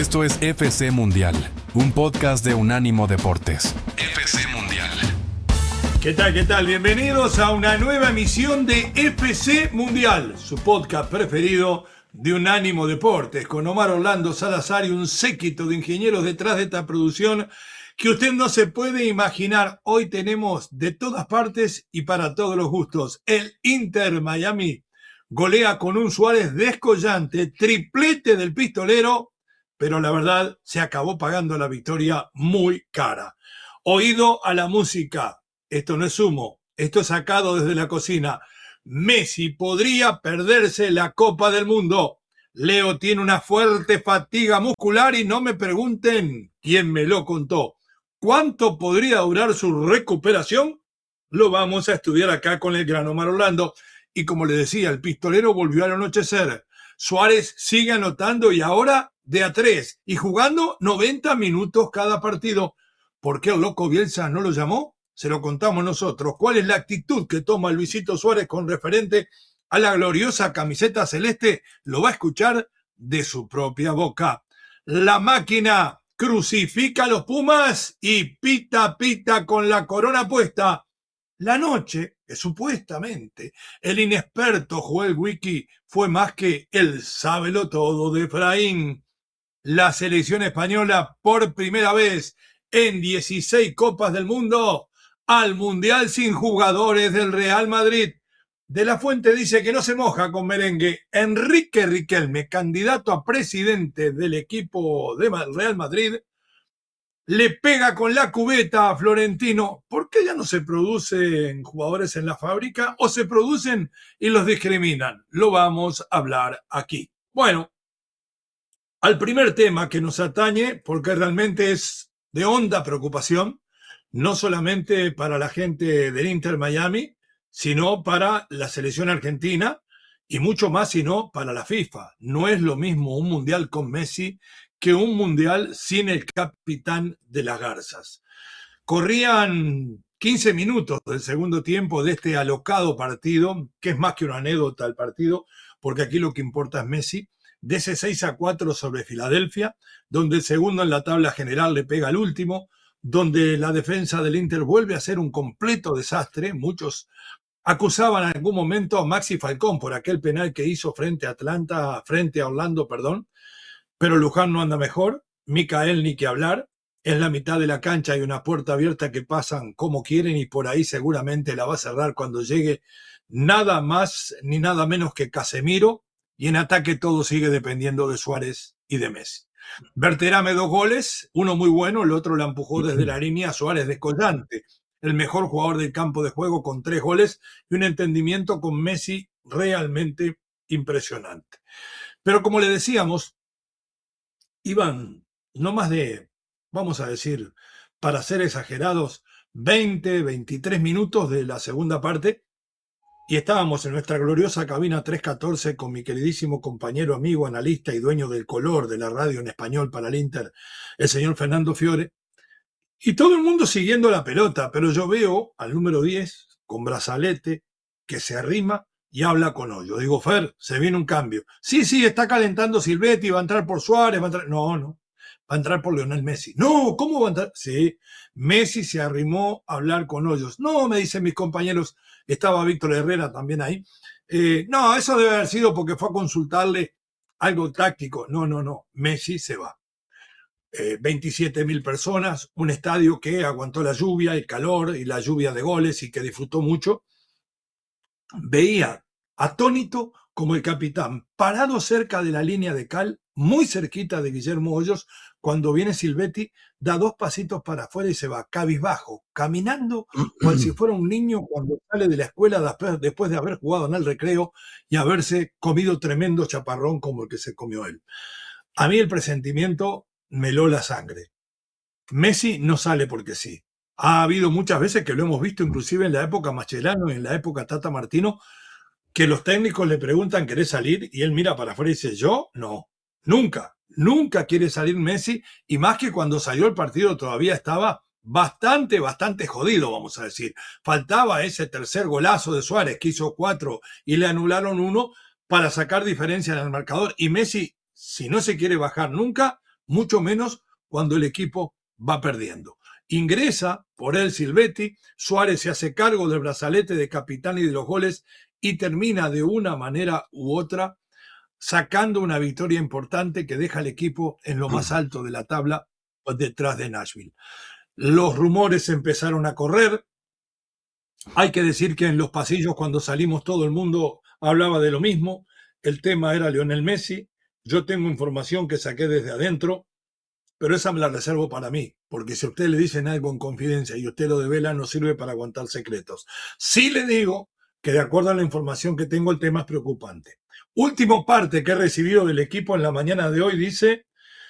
Esto es FC Mundial, un podcast de Unánimo Deportes. FC Mundial. ¿Qué tal? ¿Qué tal? Bienvenidos a una nueva emisión de FC Mundial, su podcast preferido de Unánimo Deportes, con Omar Orlando Salazar y un séquito de ingenieros detrás de esta producción que usted no se puede imaginar. Hoy tenemos de todas partes y para todos los gustos. El Inter Miami golea con un Suárez descollante, triplete del pistolero, pero la verdad se acabó pagando la victoria muy cara. Oído a la música. Esto no es humo, esto es sacado desde la cocina. Messi podría perderse la Copa del Mundo. Leo tiene una fuerte fatiga muscular y no me pregunten quién me lo contó. ¿Cuánto podría durar su recuperación? Lo vamos a estudiar acá con el gran Omar Orlando. Y como le decía, el pistolero volvió al anochecer. Suárez sigue anotando y ahora de a 3 y jugando 90 minutos cada partido. ¿Por qué el loco Bielsa no lo llamó? Se lo contamos nosotros. ¿Cuál es la actitud que toma Luisito Suárez con referente a la gloriosa camiseta celeste? Lo va a escuchar de su propia boca. La máquina crucifica a los Pumas y pita con la corona puesta. La noche, que supuestamente el inexperto Joel Wiki fue más que el sábelo-todo de Efraín. La selección española por primera vez en 16 Copas del Mundo al Mundial sin jugadores del Real Madrid. De la Fuente dice que no se moja con merengue. Enrique Riquelme, candidato a presidente del equipo de Real Madrid, le pega con la cubeta a Florentino. ¿Por qué ya no se producen jugadores en la fábrica o se producen y los discriminan? Lo vamos a hablar aquí. Bueno, al primer tema que nos atañe, porque realmente es de honda preocupación, no solamente para la gente del Inter Miami, sino para la selección argentina y mucho más, sino para la FIFA. No es lo mismo un mundial con Messi que un mundial sin el capitán de las Garzas. Corrían 15 minutos del segundo tiempo de este alocado partido, que es más que una anécdota el partido, porque aquí lo que importa es Messi, de ese 6-4 sobre Filadelfia, donde el segundo en la tabla general le pega al último, donde la defensa del Inter vuelve a ser un completo desastre. Muchos acusaban en algún momento a Maxi Falcón por aquel penal que hizo frente a Orlando, pero Luján no anda mejor, Micael ni que hablar, es la mitad de la cancha y una puerta abierta que pasan como quieren y por ahí seguramente la va a cerrar cuando llegue nada más ni nada menos que Casemiro, y en ataque todo sigue dependiendo de Suárez y de Messi. Berterame 2 goles, uno muy bueno, el otro la empujó desde la línea. Suárez descollante, el mejor jugador del campo de juego con 3 goles y un entendimiento con Messi realmente impresionante. Pero como le decíamos, iban no más de, vamos a decir, para ser exagerados, 20, 23 minutos de la segunda parte y estábamos en nuestra gloriosa cabina 314 con mi queridísimo compañero, amigo, analista y dueño del color de la radio en español para el Inter, el señor Fernando Fiore, y todo el mundo siguiendo la pelota, pero yo veo al número 10 con brazalete que se arrima y habla con Hoyo. Digo, Fer, se viene un cambio. Sí, está calentando Silvetti, va a entrar por Suárez, va a entrar... No, va a entrar por Lionel Messi. No, ¿cómo va a entrar? Sí, Messi se arrimó a hablar con Hoyos. No, me dicen mis compañeros, estaba Víctor Herrera también ahí. No, eso debe haber sido porque fue a consultarle algo táctico. No, Messi se va. 27.000 personas, un estadio que aguantó la lluvia, el calor y la lluvia de goles y que disfrutó mucho. Veía atónito como el capitán, parado cerca de la línea de cal, muy cerquita de Guillermo Hoyos, cuando viene Silvetti, da 2 pasitos para afuera y se va, cabizbajo, caminando, cual si fuera un niño cuando sale de la escuela después de haber jugado en el recreo y haberse comido tremendo chaparrón como el que se comió él. A mí el presentimiento me heló la sangre. Messi no sale porque sí. Ha habido muchas veces que lo hemos visto, inclusive en la época Mascherano y en la época Tata Martino, que los técnicos le preguntan, ¿querés salir? Y él mira para afuera y dice, yo no, nunca quiere salir Messi, y más que cuando salió el partido todavía estaba bastante jodido, vamos a decir. Faltaba ese tercer golazo de Suárez que hizo 4 y le anularon 1 para sacar diferencia en el marcador, y Messi, si no se quiere bajar nunca, mucho menos cuando el equipo va perdiendo. Ingresa por él Silvetti, Suárez se hace cargo del brazalete de capitán y de los goles y termina de una manera u otra sacando una victoria importante que deja al equipo en lo más alto de la tabla detrás de Nashville. Los rumores empezaron a correr. Hay que decir que en los pasillos cuando salimos todo el mundo hablaba de lo mismo. El tema era Lionel Messi. Yo tengo información que saqué desde adentro, pero esa me la reservo para mí, porque si a usted le dicen algo en confidencia y usted lo devela, no sirve para aguantar secretos. Sí le digo que de acuerdo a la información que tengo, el tema es preocupante. Último parte que he recibido del equipo en la mañana de hoy dice,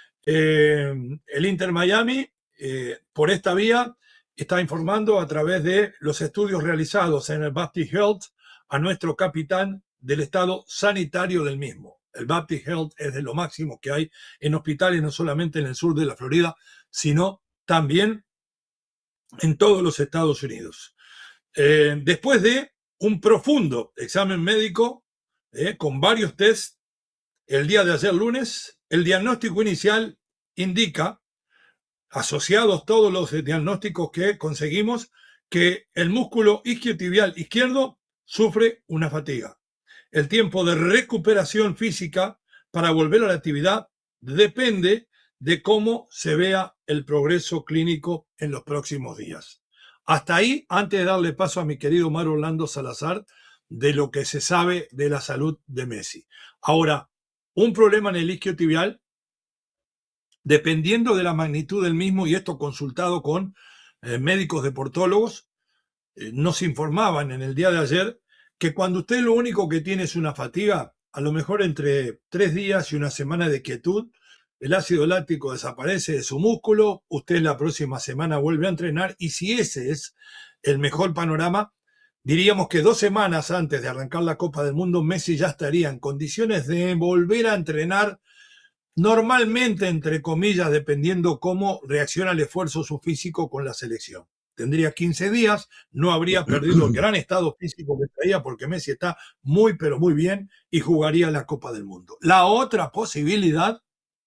el Inter Miami, por esta vía, está informando a través de los estudios realizados en el Baptist Health a nuestro capitán del estado sanitario del mismo. El Baptist Health es de lo máximo que hay en hospitales, no solamente en el sur de la Florida, sino también en todos los Estados Unidos. Después de un profundo examen médico con varios tests, el día de ayer lunes, el diagnóstico inicial indica, asociados todos los diagnósticos que conseguimos, que el músculo isquiotibial izquierdo sufre una fatiga. El tiempo de recuperación física para volver a la actividad depende de cómo se vea el progreso clínico en los próximos días. Hasta ahí, antes de darle paso a mi querido Omar Orlando Salazar, de lo que se sabe de la salud de Messi. Ahora, un problema en el isquiotibial, dependiendo de la magnitud del mismo, y esto consultado con médicos deportólogos, nos informaban en el día de ayer que cuando usted lo único que tiene es una fatiga, a lo mejor entre 3 días y una semana de quietud, el ácido láctico desaparece de su músculo, usted la próxima semana vuelve a entrenar y si ese es el mejor panorama, diríamos que 2 semanas antes de arrancar la Copa del Mundo, Messi ya estaría en condiciones de volver a entrenar normalmente, entre comillas, dependiendo cómo reacciona el esfuerzo su físico con la selección. Tendría 15 días, no habría perdido el gran estado físico que traía porque Messi está muy, pero muy bien y jugaría la Copa del Mundo. La otra posibilidad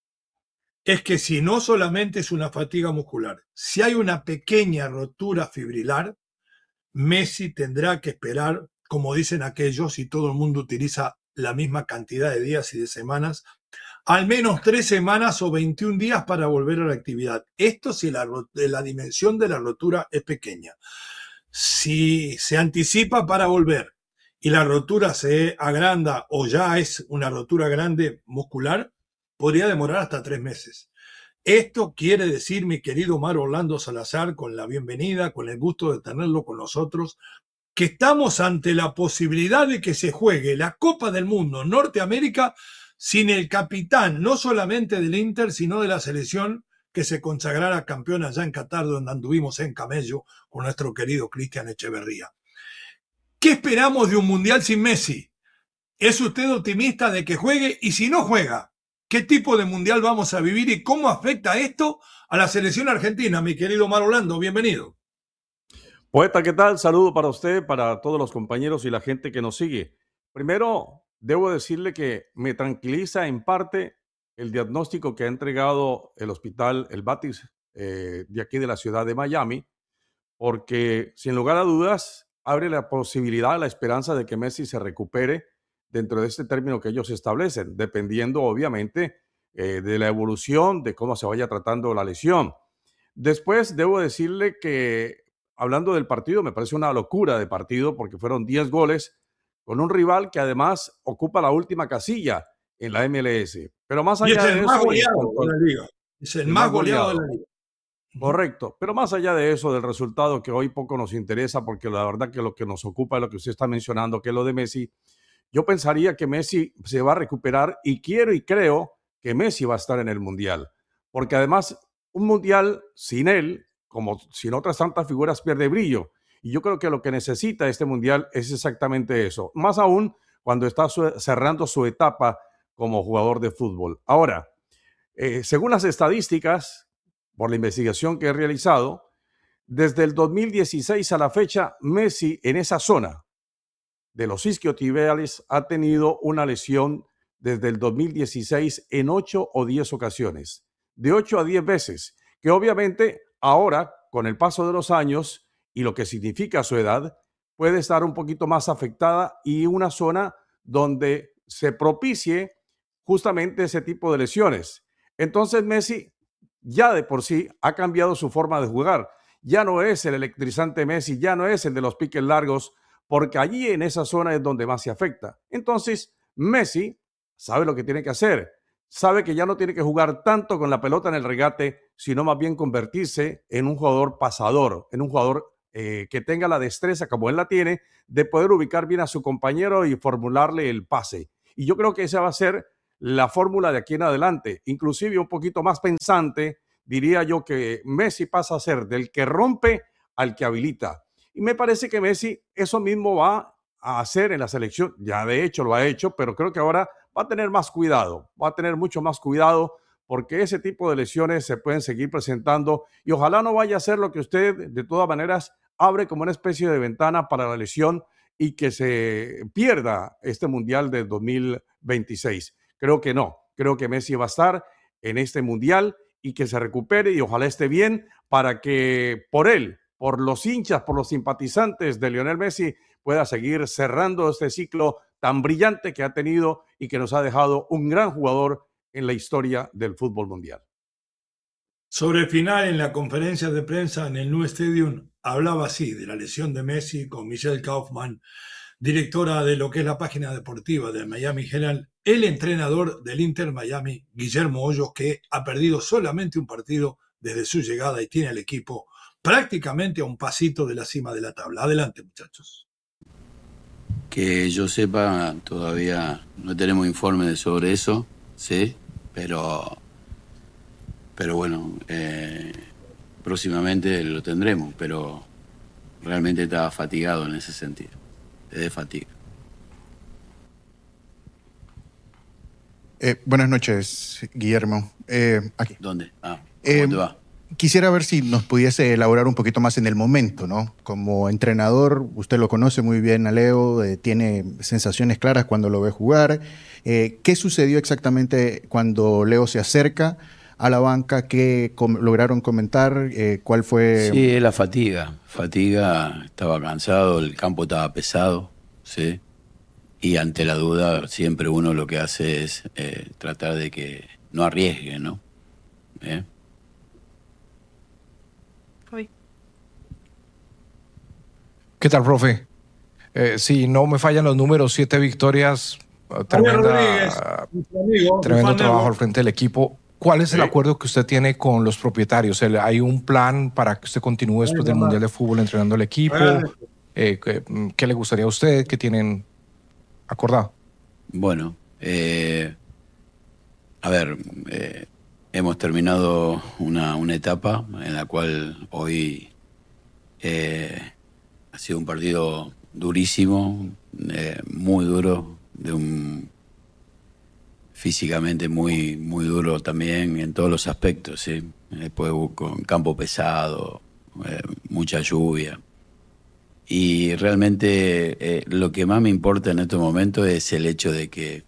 es que si no solamente es una fatiga muscular, si hay una pequeña rotura fibrilar, Messi tendrá que esperar, como dicen aquellos, y todo el mundo utiliza la misma cantidad de días y de semanas, al menos 3 semanas o 21 días para volver a la actividad. Esto si la dimensión de la rotura es pequeña. Si se anticipa para volver y la rotura se agranda o ya es una rotura grande muscular, podría demorar hasta 3 meses. Esto quiere decir, mi querido Omar Orlando Salazar, con la bienvenida, con el gusto de tenerlo con nosotros, que estamos ante la posibilidad de que se juegue la Copa del Mundo Norteamérica sin el capitán, no solamente del Inter, sino de la selección que se consagrara campeón allá en Qatar, donde anduvimos en camello con nuestro querido Cristian Echeverría. ¿Qué esperamos de un Mundial sin Messi? ¿Es usted optimista de que juegue? Y si no juega, ¿qué tipo de Mundial vamos a vivir y cómo afecta esto a la selección argentina? Mi querido Omar Orlando, bienvenido. Poeta, ¿qué tal? Saludo para usted, para todos los compañeros y la gente que nos sigue. Primero, debo decirle que me tranquiliza en parte el diagnóstico que ha entregado el hospital, el Baptist, de aquí de la ciudad de Miami, porque sin lugar a dudas abre la posibilidad, la esperanza de que Messi se recupere dentro de este término que ellos establecen, dependiendo obviamente de la evolución, de cómo se vaya tratando la lesión. Después, debo decirle que, hablando del partido, me parece una locura de partido porque fueron 10 goles con un rival que además ocupa la última casilla en la MLS. Pero más allá de eso... Y es el más goleado de la liga. Es el más goleado de la liga. Correcto. Pero más allá de eso, del resultado que hoy poco nos interesa, porque la verdad que lo que nos ocupa es lo que usted está mencionando, que es lo de Messi, yo pensaría que Messi se va a recuperar y quiero y creo que Messi va a estar en el Mundial. Porque además, un Mundial sin él, como sin otras tantas figuras, pierde brillo. Y yo creo que lo que necesita este Mundial es exactamente eso. Más aún cuando está cerrando su etapa como jugador de fútbol. Ahora, según las estadísticas, por la investigación que he realizado, desde el 2016 a la fecha, Messi en esa zona de los isquiotibiales ha tenido una lesión desde el 2016 en 8 o 10 ocasiones. de 8 a 10 veces, que obviamente ahora, con el paso de los años y lo que significa su edad, puede estar un poquito más afectada y una zona donde se propicie justamente ese tipo de lesiones. Entonces Messi ya de por sí ha cambiado su forma de jugar. Ya no es el electrizante Messi, ya no es el de los piques largos, porque allí en esa zona es donde más se afecta. Entonces Messi sabe lo que tiene que hacer. Sabe que ya no tiene que jugar tanto con la pelota en el regate, sino más bien convertirse en un jugador pasador, en un jugador que tenga la destreza, como él la tiene, de poder ubicar bien a su compañero y formularle el pase. Y yo creo que esa va a ser la fórmula de aquí en adelante. Inclusive un poquito más pensante, diría yo que Messi pasa a ser del que rompe al que habilita. Y me parece que Messi eso mismo va a hacer en la selección. Ya de hecho lo ha hecho, pero creo que ahora va a tener más cuidado, va a tener mucho más cuidado porque ese tipo de lesiones se pueden seguir presentando y ojalá no vaya a ser lo que usted de todas maneras abre como una especie de ventana para la lesión y que se pierda este Mundial de 2026. Creo que no, creo que Messi va a estar en este Mundial y que se recupere y ojalá esté bien para que por él, por los hinchas, por los simpatizantes de Lionel Messi, pueda seguir cerrando este ciclo tan brillante que ha tenido y que nos ha dejado un gran jugador en la historia del fútbol mundial. Sobre el final, en la conferencia de prensa en el Nou Stadium, hablaba así de la lesión de Messi con Michelle Kaufman, directora de lo que es la página deportiva de Miami Herald, el entrenador del Inter Miami, Guillermo Hoyos, que ha perdido solamente un partido desde su llegada y tiene al equipo prácticamente a un pasito de la cima de la tabla. Adelante, muchachos. Que yo sepa, todavía no tenemos informe sobre eso, sí, pero bueno, próximamente lo tendremos, pero realmente estaba fatigado en ese sentido, de fatiga. Buenas noches, Guillermo. Aquí. ¿Dónde? ¿Cómo te va? Quisiera ver si nos pudiese elaborar un poquito más en el momento, ¿no? Como entrenador, usted lo conoce muy bien a Leo, tiene sensaciones claras cuando lo ve jugar. ¿Qué sucedió exactamente cuando Leo se acerca a la banca? ¿Qué lograron comentar? ¿Cuál fue? Sí, es la fatiga. Fatiga, estaba cansado, el campo estaba pesado, ¿sí? Y ante la duda, siempre uno lo que hace es tratar de que no arriesgue, ¿no? ¿Qué tal, profe? Si no me fallan los números, 7 victorias, tremendo trabajo al frente del equipo. ¿Cuál es el acuerdo que usted tiene con los propietarios? ¿Hay un plan para que usted continúe después del Mundial de Fútbol entrenando al equipo? ¿Qué le gustaría a usted? ¿Qué tienen acordado? Bueno, a ver, hemos terminado una etapa en la cual hoy ha sido un partido durísimo, muy duro, físicamente muy duro también en todos los aspectos, ¿sí? Después con campo pesado, mucha lluvia. Y realmente lo que más me importa en estos momentos es el hecho de que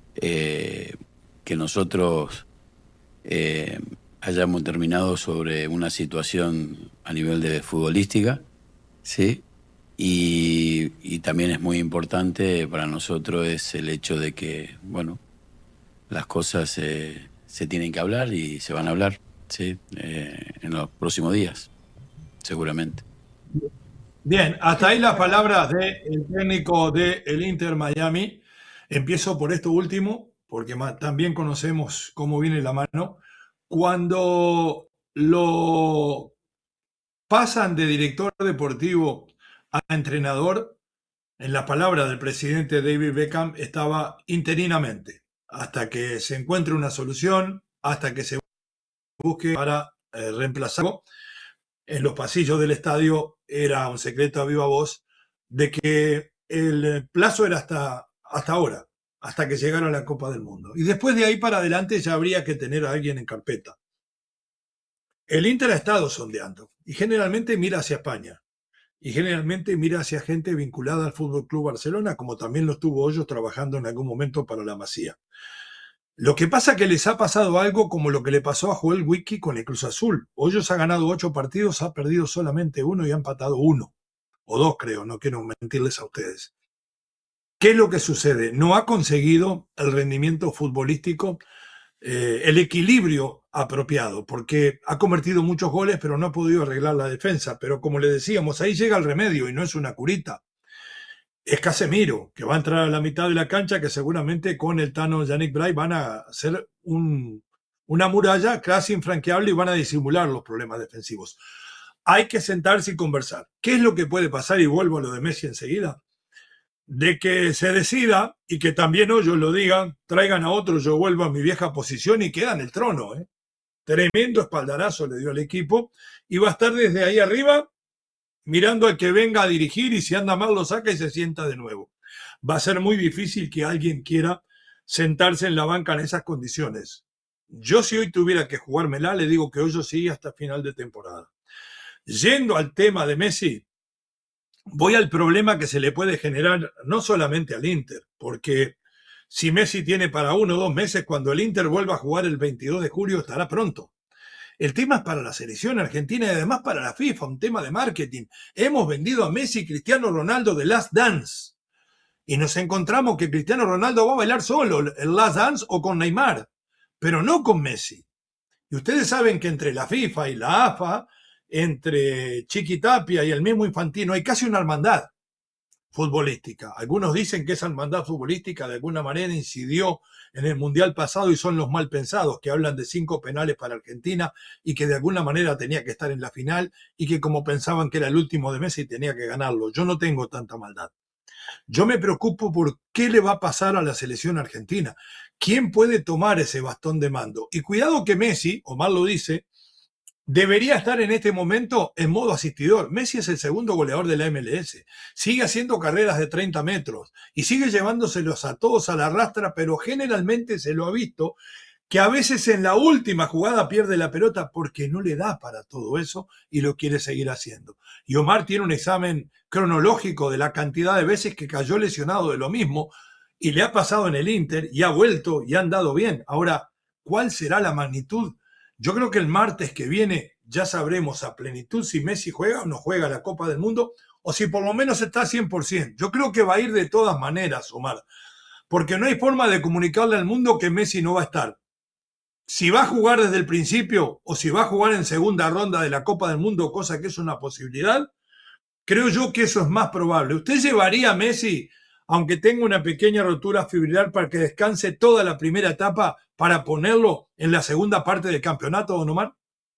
nosotros hayamos terminado sobre una situación a nivel de futbolística, ¿sí? Y también es muy importante para nosotros es el hecho de que, bueno, las cosas se tienen que hablar y se van a hablar, ¿sí? En los próximos días, seguramente. Bien, hasta ahí las palabras del técnico del Inter Miami. Empiezo por esto último, porque también conocemos cómo viene la mano. Cuando lo pasan de director deportivo a entrenador, en las palabras del presidente David Beckham, estaba interinamente, hasta que se encuentre una solución, hasta que se busque para reemplazarlo. En los pasillos del estadio era un secreto a viva voz de que el plazo era hasta ahora, hasta que llegara a la Copa del Mundo. Y después de ahí para adelante ya habría que tener a alguien en carpeta. El Inter ha estado sondeando y generalmente mira hacia España y generalmente mira hacia gente vinculada al Fútbol Club Barcelona, como también lo estuvo Hoyos trabajando en algún momento para la Masía. Lo que pasa es que les ha pasado algo como lo que le pasó a Joel Wiki con el Cruz Azul. Hoyos ha ganado 8 partidos, ha perdido solamente 1 y ha empatado 1. O 2, creo, no quiero mentirles a ustedes. ¿Qué es lo que sucede? No ha conseguido el rendimiento futbolístico, el equilibrio apropiado, porque ha convertido muchos goles, pero no ha podido arreglar la defensa. Pero como le decíamos, ahí llega el remedio y no es una curita. Es Casemiro, que va a entrar a la mitad de la cancha, que seguramente con el Tano Yannick Bray van a hacer una muralla casi infranqueable y van a disimular los problemas defensivos. Hay que sentarse y conversar. ¿Qué es lo que puede pasar? Y vuelvo a lo de Messi enseguida. De que se decida y que también ellos lo digan, traigan a otro, yo vuelvo a mi vieja posición y queda en el trono. Tremendo espaldarazo le dio al equipo y va a estar desde ahí arriba mirando al que venga a dirigir y si anda mal lo saca y se sienta de nuevo. Va a ser muy difícil que alguien quiera sentarse en la banca en esas condiciones. Yo si hoy tuviera que jugármela, le digo que hoy yo sigue hasta final de temporada. Yendo al tema de Messi, voy al problema que se le puede generar no solamente al Inter, porque si Messi tiene para 1 o 2 meses, cuando el Inter vuelva a jugar el 22 de julio estará pronto. El tema es para la selección argentina y además para la FIFA, un tema de marketing. Hemos vendido a Messi y Cristiano Ronaldo de Last Dance. Y nos encontramos que Cristiano Ronaldo va a bailar solo el Last Dance o con Neymar, pero no con Messi. Y ustedes saben que entre la FIFA y la AFA, entre Chiqui Tapia y el mismo Infantino, hay casi una hermandad futbolística. Algunos dicen que esa hermandad futbolística de alguna manera incidió en el Mundial pasado y son los mal pensados, que hablan de 5 penales para Argentina y que de alguna manera tenía que estar en la final y que como pensaban que era el último de Messi tenía que ganarlo. Yo no tengo tanta maldad. Yo me preocupo por qué le va a pasar a la selección argentina. ¿Quién puede tomar ese bastón de mando? Y cuidado que Messi, Omar lo dice, debería estar en este momento en modo asistidor. Messi es el segundo goleador de la MLS. Sigue haciendo carreras de 30 metros y sigue llevándoselos a todos a la rastra, pero generalmente se lo ha visto que a veces en la última jugada pierde la pelota porque no le da para todo eso y lo quiere seguir haciendo. Y Omar tiene un examen cronológico de la cantidad de veces que cayó lesionado de lo mismo y le ha pasado en el Inter y ha vuelto y ha andado bien. Ahora, ¿cuál será la magnitud? Yo creo que el martes que viene ya sabremos a plenitud si Messi juega o no juega la Copa del Mundo o si por lo menos está 100%. Yo creo que va a ir de todas maneras, Omar, porque no hay forma de comunicarle al mundo que Messi no va a estar. Si va a jugar desde el principio o si va a jugar en segunda ronda de la Copa del Mundo, cosa que es una posibilidad, creo yo que eso es más probable. ¿Usted llevaría a Messi, aunque tenga una pequeña rotura fibrilar, para que descanse toda la primera etapa para ponerlo en la segunda parte del campeonato, don Omar?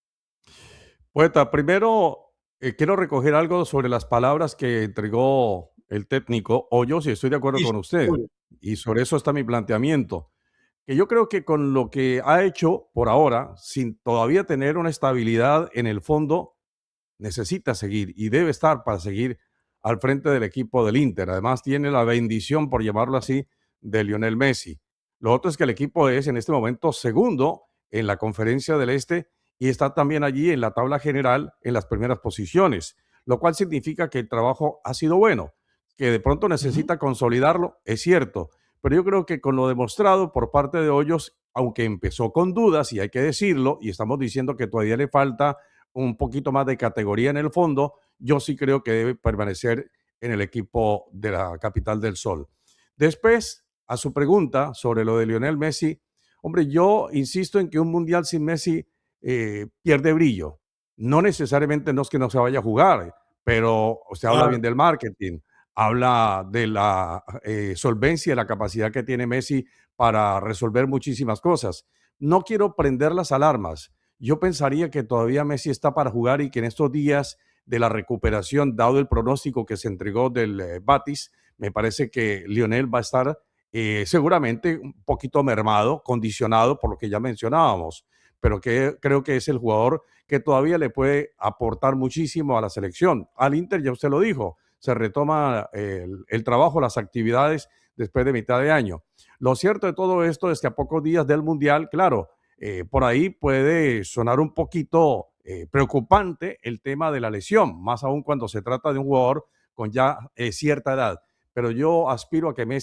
Poeta, primero quiero recoger algo sobre las palabras que entregó el técnico Hoyos y estoy de acuerdo Sí, con usted. seguro. Y sobre eso está mi planteamiento. Que yo creo que con lo que ha hecho por ahora, sin todavía tener una estabilidad en el fondo, necesita seguir y debe estar para seguir al frente del equipo del Inter. Además, tiene la bendición, por llamarlo así, de Lionel Messi. Lo otro es que el equipo es en este momento segundo en la Conferencia del Este y está también allí en la tabla general en las primeras posiciones, lo cual significa que el trabajo ha sido bueno, que de pronto necesita consolidarlo, es cierto, pero yo creo que con lo demostrado por parte de Hoyos, aunque empezó con dudas, y hay que decirlo, y estamos diciendo que todavía le falta un poquito más de categoría en el fondo, yo sí creo que debe permanecer en el equipo de la capital del sol. Después, a su pregunta sobre lo de Lionel Messi, hombre, yo insisto en que un mundial sin Messi pierde brillo. No necesariamente no es que no se vaya a jugar, pero usted habla bien del marketing, habla de la solvencia y la capacidad que tiene Messi para resolver muchísimas cosas. No quiero prender las alarmas. Yo pensaría que todavía Messi está para jugar y que en estos días de la recuperación, dado el pronóstico que se entregó del Batis, me parece que Lionel va a estar seguramente un poquito mermado, condicionado por lo que ya mencionábamos, pero que creo que es el jugador que todavía le puede aportar muchísimo a la selección. Al Inter, ya usted lo dijo, se retoma el trabajo, las actividades después de mitad de año. Lo cierto de todo esto es que a pocos días del Mundial, claro, por ahí puede sonar un poquito preocupante el tema de la lesión, más aún cuando se trata de un jugador con ya cierta edad. Pero yo aspiro a que Messi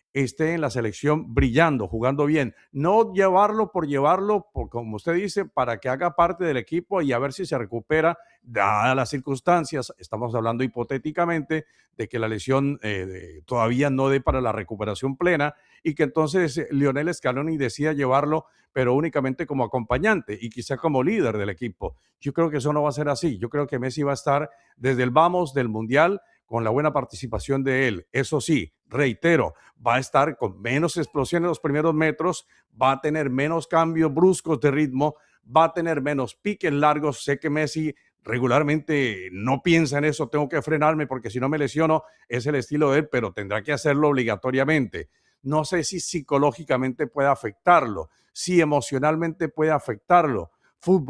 esté en la selección brillando, jugando bien. No llevarlo, como usted dice, para que haga parte del equipo y a ver si se recupera, dadas las circunstancias. Estamos hablando hipotéticamente de que la lesión todavía no dé para la recuperación plena y que entonces Lionel Scaloni decida llevarlo, pero únicamente como acompañante y quizá como líder del equipo. Yo creo que eso no va a ser así. Yo creo que Messi va a estar desde el vamos del Mundial con la buena participación de él. Eso sí, reitero, va a estar con menos explosión en los primeros metros, va a tener menos cambios bruscos de ritmo, va a tener menos piques largos. Sé que Messi regularmente no piensa en eso, tengo que frenarme porque si no me lesiono, es el estilo de él, pero tendrá que hacerlo obligatoriamente. No sé si psicológicamente puede afectarlo, si emocionalmente puede afectarlo. Fútbol